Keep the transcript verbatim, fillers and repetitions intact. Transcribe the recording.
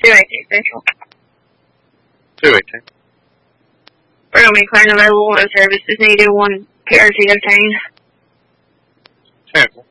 two eighteen Central. two eighteen. We're going to be clearing available. No services needed. One P R T obtained. Sample.